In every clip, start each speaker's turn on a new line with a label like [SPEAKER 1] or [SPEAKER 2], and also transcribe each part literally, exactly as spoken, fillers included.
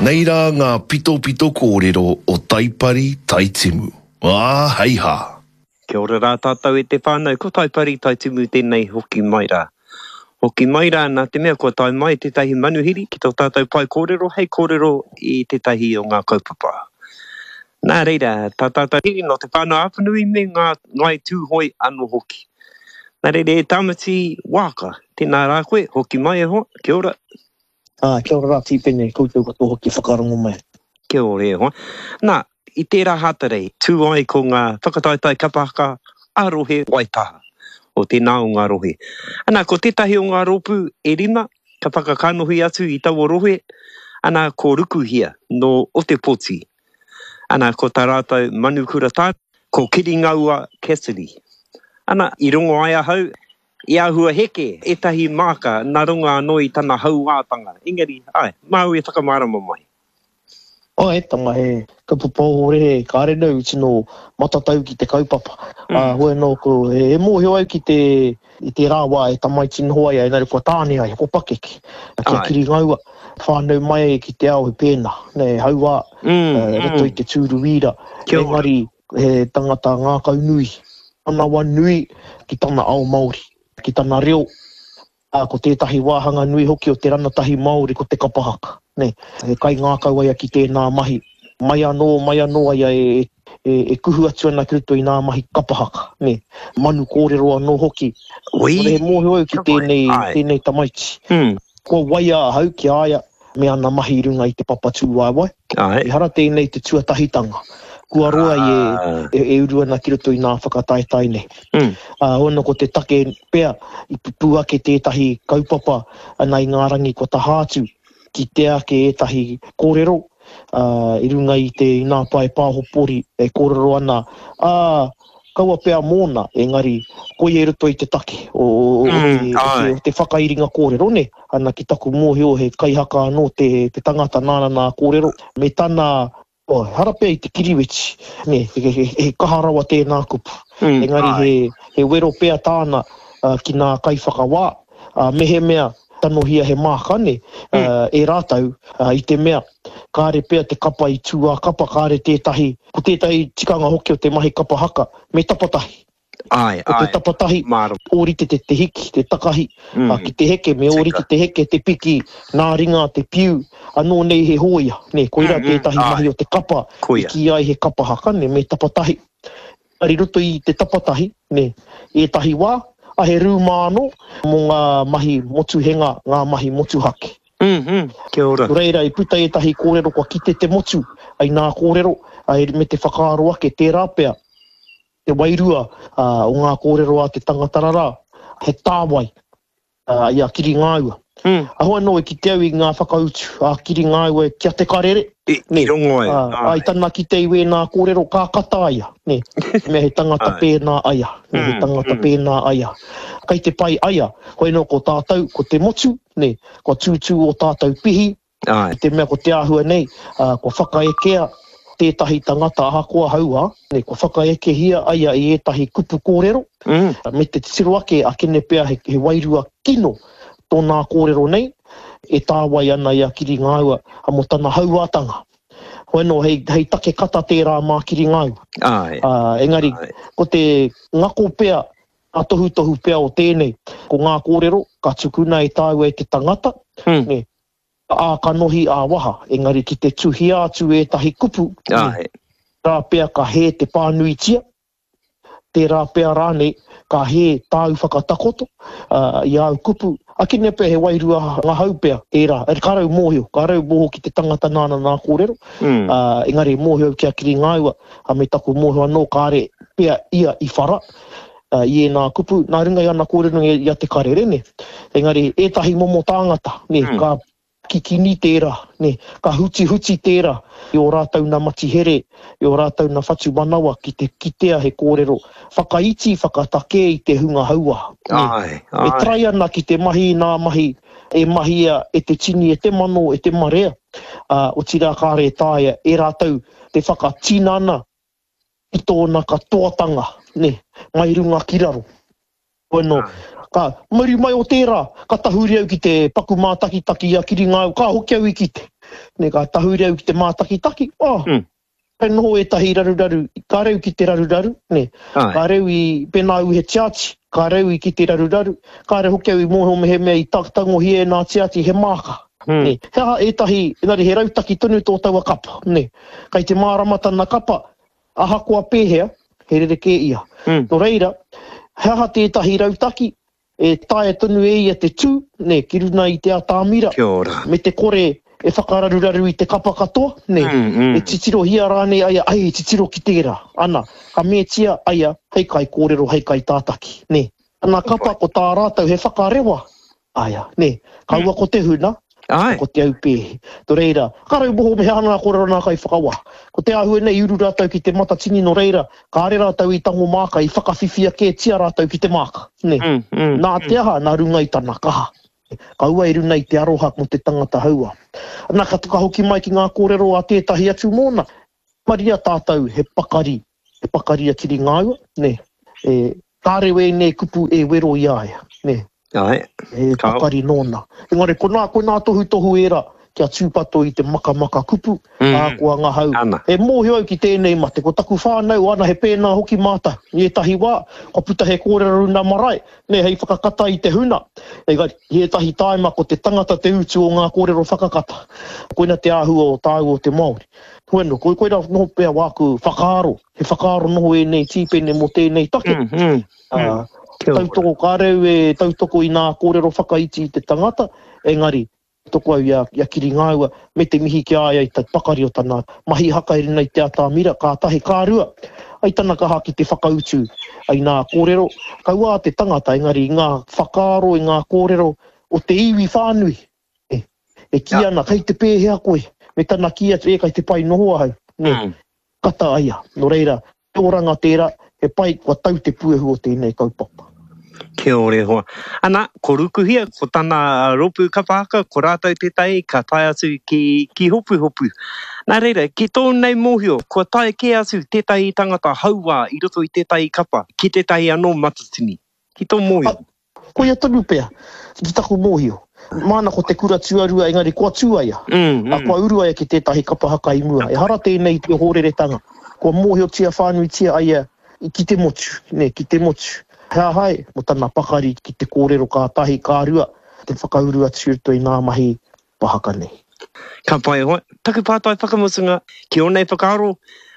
[SPEAKER 1] Nei rā ngā pito pito kōrero o Taipari Taitimu. Wā, hei hā.
[SPEAKER 2] Kia ora rā tātou e te whānau, ko Taipari Taitimu tēnei hoki mai rā. Hoki mai rā nā te mea kua tai mai tētahi manuhiri ki tō tātou pai kōrero, hei kōrero i tētahi o ngā kaupapa. Nā reira, tā tātou hiri no te whānau apanui me ngā ngai tūhoi anō hoki. Nā reira e tāmati wāka, tēnā rā koe, hoki mai e hoa, kia ora.
[SPEAKER 3] Ah, kia ora rā tīpene, koutou kato hoki whakarongo mai.
[SPEAKER 2] Kia ora e hoa. Nā, i tērā hātarei, tū ai ko ngā whakataitai kapahaka arohe waitaha o tēnā o ngā rohe. Ana, ko tētahi o ngā ropu e rima, ka whakakanohi atu i tau o rohe, ana ko rukuhia no o te poti. Ana, ko tā rātou manukura tā, ko Kiringaua Cassidy. Ana, i rongo ai ahau, i ahua heke, e tahi māka, nā runga anō i tana hauātanga. Engari, ai, mau e whakamārama mai.
[SPEAKER 3] O, e tanga he, ka pupau re, ka are nau tino matatau ki te kaupapa. Mm. Uh, hoe no, ko, he, he mō heo au ki te, i te rāwā e tamai tino hoa ia, e nare kua tāne ai, ko pakeke. Kia Kiringaua, whānau mai ki te ao he pēna, ne, hauā, mm, uh, reto mm. i te tūruira. Engari, he tangata ngākau nui, ana wa nui ki tana ao Māori. Ki tana reo, uh, ko tētahi wāhanga nui hoki o te ranatahi Māori ko te kapahaka. Ne, e kai ngākau ai ki tēnā mahi. Mai anō, mai anō ai e, e, e kuhu atu ana ki ruto i nā mahi kapahaka. Ne, manu kōrero anō hoki.
[SPEAKER 2] Ui,
[SPEAKER 3] e mōhio au ki tēnei, tēnei tamaiti. Hmm. Ko waia hau ki aia, me ana mahi runga i te papatū waiwai. I hara tēnei te tuatahitanga. Kua roa i e, e, e uru ana ki roto i nā whakataitai nei. Mm. Uh, Hono ko te take pea i pupua ke tētahi kaupapa ana i ngā rangi ko tahātu ki te ake e tahi kōrero. Uh, I runga i te i nā pai pāhopori e kōrero ana. Uh, kaua pea mōna, engari, koe e roto i te take o, o, mm, o, te, o, te, o te whakairinga kōrero ne. Ana ki taku mōhio he kaihaka anō te, te tangata nāna nā kōrero. Me tāna oh, harapea i te kiriweti, ne, he, he, he kaharawa tēnā kupu. Mm, engari he, he wero pea tāna uh, ki nā kaiwhakawā, uh, me he mea tanohia he mākane, uh, mm. e rātau uh, i te mea. Kāre pea te kapa i tūā kapa, kāre tētahi, ko tētahi tikanga hoki o te mahi kapa haka, me tapatahi.
[SPEAKER 2] Ai,
[SPEAKER 3] ko te
[SPEAKER 2] ai.
[SPEAKER 3] tapatahi, ōrite te te hiki, te takahi, mm. uh, ki te heke, me ōrite te heke, te piki, nā ringa, te piu, anō nei he hoia, ne, ko ira mm, tētahi mm, mahi o te kapa, i ki ai he kapa haka, ne, me tapatahi. Ari roto i te tapatahi, ne, e tahi wā, a he rūmāno, mō ngā mahi motuhenga, ngā mahi motuhake.
[SPEAKER 2] Mm, mm, kia ora.
[SPEAKER 3] Reira, i puta e tahi kōrero, kua kite te motu, ai nā kōrero, ai me te whakaaro ake, te rāpea, te wairua uh, o ngā kōrero a te tangatarara, he tāwai, uh, i a Kiringaua. Mm. Ahoa no e ki te au i ngā whakautu, a Kiringaua e kia te karere.
[SPEAKER 2] I, i rongo ai.
[SPEAKER 3] Uh, ai tana ki te iwe nā kōrero kā kata aia. Ne, me he tangata pēnā aia. Ne, he tangata mm. pēnā aia. Kai te pai aia, hoi no ko tātou, ko te motu, ne, ko tūtū o tātou pihi. Ai. Te mea ko te āhua nei, uh, ko whakaekea, tētahi tangata aha kua haua, ne, ko whakaeke hia aia i ētahi kupu kōrero. Mm. Me te tiro ake, a kene pea he, he wairua kino tōnā kōrero nei, e tāwai ana i a Kiringaua, a mo tana hauātanga. Hoi no, hei, hei take kata tērā mā Kiringaua. Ai. Uh, engari, ai. Ko te ngako pea, a tohu tohu pea o tēnei, ko ngā kōrero, ka tukuna e tāua e te tangata, mm. ne, a kanohi a waha, engari ki te tuhia atu e tahi kupu, ne, rā pea ka he te pānuitia, te rā pea rāne ka he tāu whakatakoto, uh, i au kupu, a kine pea he wairua ngā hau pea, e rā, e karau mōhio, karau mōhio ki te tangata nāna nā kōrero, mm. uh, engari mōhio ki a Kiringaua, a me taku mōhio anō kāre pea ia i whara, uh, i e nā kupu, nā ringai ana kōrero i a te karere, ne, engari ētahi momo tāngata, ne, mm. ka kikini tērā, ne, ka huti huti tērā, i o rātau na matihere, i o rātau na whatu manawa ki te kitea he kōrero, whakaiti, whakatake i te hunga haua. Ai, ai. E trai ana ki te mahi nā mahi, e mahia e te tini e te mano, e te marea, uh, o tira kāre tāia, e rātau te whakatinana i tōna katoatanga, ne, mai runga kiraro. Bueno, ka mauri mai o tērā, ka tahuri au ki te paku mātaki taki a Kiringaua, ka hoki au i ki te. Ne ka tahu reu ki te mātaki-taki. Oh,
[SPEAKER 2] Mm.
[SPEAKER 3] kai noho e tahi raruraru, ka reu ki te raruraru, ne.
[SPEAKER 2] Ai.
[SPEAKER 3] Ka reu i pēnā u he tiati, ka reu i ki te raruraru, ka reu hoki au i mōheo me he mea i taktango hi e nā tiati he māka.
[SPEAKER 2] Mm.
[SPEAKER 3] Ne, hea e tahi, engari he rautaki tonu tō taua kapa, ne. Kai te māramata na kapa, aha kua pēhea, he rereke ia.
[SPEAKER 2] Mm.
[SPEAKER 3] No reira, hea tētahi rautaki, e tae tonu e ia te tū, ne, ki runa i te atāmira,
[SPEAKER 2] Kia ora.
[SPEAKER 3] me te kore e whakararuraru i te kapa katoa, ne,
[SPEAKER 2] Mm, mm.
[SPEAKER 3] e titiro hia rāne aia, ai, e titiro ki tērā, ana, ka me tia aia, hei kai kōrero, hei kai tātaki, ne. Ana kapa ko tā rātau he whakarewa, aia, ne, kaua ko te huna,
[SPEAKER 2] Ai.
[SPEAKER 3] ko te au pēhe. Tō reira, karau moho me hana kōrero nā kai whakawa. Ko te ahua nei uru rātau ki te matatini no reira, ka are rātau i tango māka, i whakawhiwhia kē tia rātau ki te māka, ne.
[SPEAKER 2] Mm, mm,
[SPEAKER 3] Nā te aha, nā runga i tāna kaha. Ka ua i runa i te aroha mo te tangata haua. Nā ka tuka hoki mai ki ngā kōrero a tētahi atu mōna. Maria tātou he pakari, he pakari a kiri ngāua, ne. E, kārewe nei kupu e wero i aia, ne.
[SPEAKER 2] Ai.
[SPEAKER 3] E
[SPEAKER 2] Kau.
[SPEAKER 3] pakari nōna. Engari, ko nā, ko nā tohu tohu era, kia tūpato i te maka maka kupu,
[SPEAKER 2] Mm.
[SPEAKER 3] a kua ngā hau.
[SPEAKER 2] Ana.
[SPEAKER 3] E mōhio au ki tēnei mate, ko taku whānau ana he pēnā hoki māta, i e tahi wā, ko puta he kōrero runa marae, ne hei whakakata i te huna. Engari, i e tahi taima ko te tangata te utu o ngā kōrero whakakata. Koina te āhua o tāu o te Māori. Koina, ko, koina noho pēr wāku whakaaro, he whakaaro noho e nei tīpene mo tēnei take.
[SPEAKER 2] Mm, mm.
[SPEAKER 3] Ah,
[SPEAKER 2] Kia ora.
[SPEAKER 3] tautoko kāreu e tautoko i nā kōrero whakaiti i te tangata, engari, toko au ia, ia kiri ngāua, me te mihi ki aia i te pakari o tana mahi haka i rina i te atāmira, ka tahe kārua, ai tana kaha ki te whakautu, ai nā kōrero, kaua te tangata, engari, ngā whakaaro i ngā kōrero o te iwi whānui, e, e ki
[SPEAKER 2] Ja.
[SPEAKER 3] ana, kei te pēhea koe, me tana kia e kai te pai noho ahau, ne,
[SPEAKER 2] Mm.
[SPEAKER 3] kata aia, no reira, tōranga tērā, e pai kua tau te puehu o tēnei kaupapa.
[SPEAKER 2] Kia ore hoa. Ana, ko rukuhia, ko tana ropu kapahaka, ko rātou te tai, ka tai atu ki, ki hopu hopu. Nā reira, ki tōnei mōhio, ko tai ke atu tētai tangata haua i roto i tētai kapa, ki tētai anō matatini. Ki tō mōhio.
[SPEAKER 3] Ko ia tonu pēr, ki taku mōhio. Mana ko te kura tuarua, engari kua tuaia.
[SPEAKER 2] Mm,
[SPEAKER 3] A
[SPEAKER 2] mm.
[SPEAKER 3] kua uruaia ki tētahi kapahaka i mua. E hara tēnei te hōreretanga. Kua mōhio tia whānui tia aia i ki te motu, ne, ki te motu. Hea hai, mo tana pakari ki te kōrero kā tahi kārua, te whakaurua tūrto i nā mahi pahaka nei.
[SPEAKER 2] Ka pai hoa. Taku pātai whakamutunga, ki o nei whakaaro,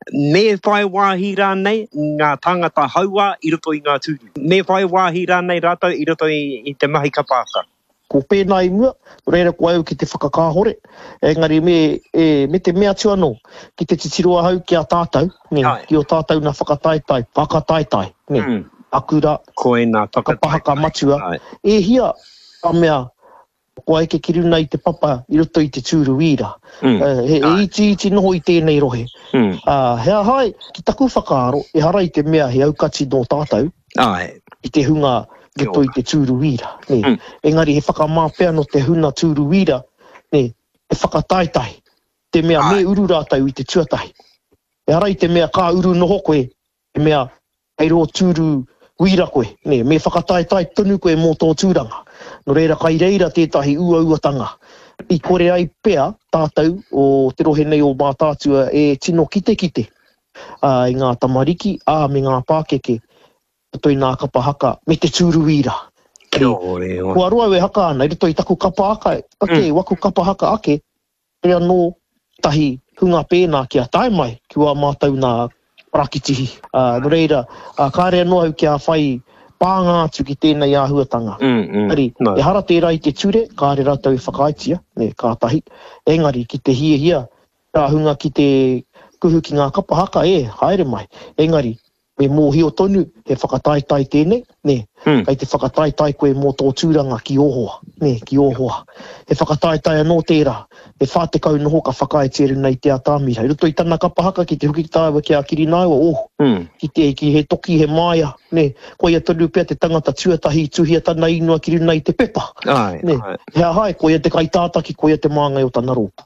[SPEAKER 2] me whai wāhi rānei ngā tangata haua i roto i ngā tūru. Me whai wāhi rānei rātou i roto i, i te mahi kapahaka.
[SPEAKER 3] Ko pēnā i mua, reira ko au ki te whakakāhore. Engari me, e, me te mea tuanō, ki te titiroa hau ki a tātou, ne,
[SPEAKER 2] Ai.
[SPEAKER 3] ki o tātou na whakataitai, whakataitai, ne,
[SPEAKER 2] Mm.
[SPEAKER 3] akura,
[SPEAKER 2] Ko e nā
[SPEAKER 3] ka pahaka matua.
[SPEAKER 2] Ai.
[SPEAKER 3] E hia, a mea, ko eke ki runa i te papa i roto i te tūru ira.
[SPEAKER 2] Mm.
[SPEAKER 3] Uh, he, he iti iti noho i tēnei rohe.
[SPEAKER 2] Mm.
[SPEAKER 3] Uh, hea hai, ki taku whakaaro, e hara i te mea he aukati no tātou,
[SPEAKER 2] Ai.
[SPEAKER 3] i te hunga
[SPEAKER 2] Kia
[SPEAKER 3] roto
[SPEAKER 2] ora.
[SPEAKER 3] i te tūru ira. Ne.
[SPEAKER 2] Mm.
[SPEAKER 3] Engari he whakamāpea no te huna tūru ira, ne, e whakataitai, te mea
[SPEAKER 2] Ai.
[SPEAKER 3] me uru rātau i te tuatahi. E hara i te mea kā uru noho koe, e mea eiro tūru wira koe, ne, me whakataitai tonu koe mō tō tūranga. No reira kai reira tētahi ua-uatanga. I kore ai pea tātou o te rohe nei o mā tātua e tino kite kite. Uh, I ngā tamariki, ā me ngā pākeke, toi nā kapahaka me te tūruira.
[SPEAKER 2] Kia ore hoa.
[SPEAKER 3] Kua roa we haka ana, i roto i taku kapahaka, ake, mm. waku kapahaka ake, rea no tahi hunga pēnā kia tae mai, ki wā mātou nā rakitihi. Uh, no reira, uh, kā rea no au kia whai pāngā atu ki tēnei āhuatanga.
[SPEAKER 2] Mm, mm.
[SPEAKER 3] Ari,
[SPEAKER 2] No.
[SPEAKER 3] e hara tērā i te ture, kā re rātou i whakaitia, ne, kā tahi. Engari, ki te hia hia, tā hunga ki te kuhu ki ngā kapahaka, e, haere mai. Engari, me mōhio tonu, he whakataitai tēnei, ne,
[SPEAKER 2] Mm.
[SPEAKER 3] kei te whakataitai koe mō tō tūranga ki ohoa, ne, ki ohoa. He whakataitai anō tērā, he whātekau noho ka whakaetere nei te atāmira. I roto i tana kapahaka ki te huki tāua ki a Kirinaiwa, oh,
[SPEAKER 2] Mm.
[SPEAKER 3] ki te ki he toki he maia, ne, koe ia tonu pia te tangata tuatahi tuhia tana inua ki runa i te pepa.
[SPEAKER 2] Ai,
[SPEAKER 3] Ne,
[SPEAKER 2] ai.
[SPEAKER 3] hea hai, koe ia te kai tātaki, koe ia te māngai o tana ropa.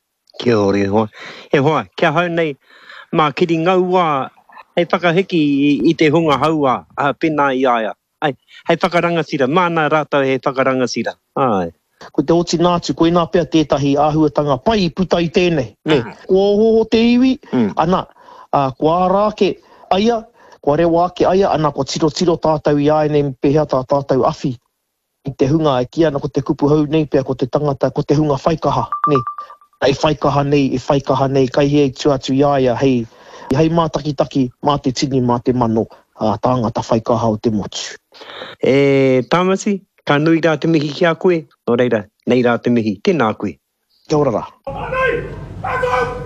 [SPEAKER 2] Kia ore hoa. He hoa, kia hau nei, mā kiri ngaua, hei whakahiki i, i te hunga haua, a pena i aia. Ai, hei whakarangasira, mana rātou hei whakarangasira. Ai.
[SPEAKER 3] Ko te oti nātu, koe nā pia tētahi āhuatanga pai puta i tēnei. Ne, kua hoho te iwi,
[SPEAKER 2] Mm.
[SPEAKER 3] ana, uh, kua ārāke aia, kua rewa ake aia, ana kua tiro tiro tātou i ae nei pehea tā tātou awhi. I te hunga e ki ana ko te kupu hau nei pia ko te tangata, ko te hunga whaikaha, ne. E whaikaha nei, e whaikaha nei, kai hei tuatu i aia, hei, hei mātaki-taki, mā te tini, mā te mano, uh, tāngata whaikaha o te motu.
[SPEAKER 2] E Tamasi, ka nui rā te mihi ki a koe, no reira, nei rā te mihi, tēnā koe.
[SPEAKER 3] Kia ora rā.
[SPEAKER 4] Anai, back up!